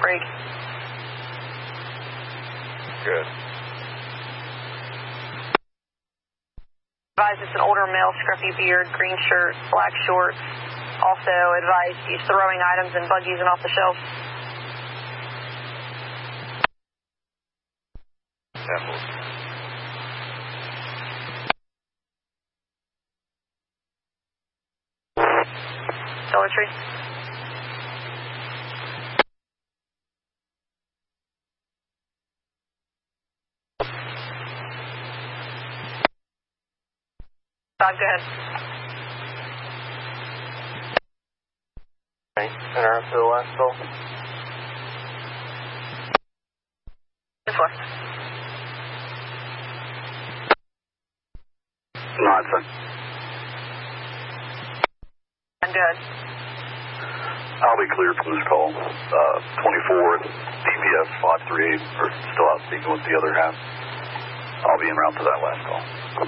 break. Good. Advise it's an older male, scruffy beard, green shirt, black shorts. Also advise he's throwing items in buggies and off the shelves. Telemetry. Go ahead. Okay, enter to the last call. This one. Nonsense. I'm good. I'll be cleared from this call. 24 DBS 538 are still out speaking with the other half. I'll be en route to that last call.